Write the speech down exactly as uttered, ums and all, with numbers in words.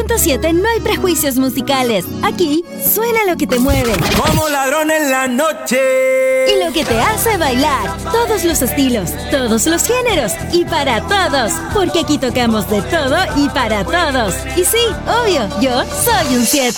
punto siete no hay prejuicios musicales. Aquí suena lo que te mueve. Como ladrón en la noche. Y lo que te hace bailar. Todos los estilos, todos los géneros y para todos. Porque aquí tocamos de todo y para todos. Y sí, obvio, yo soy un siete.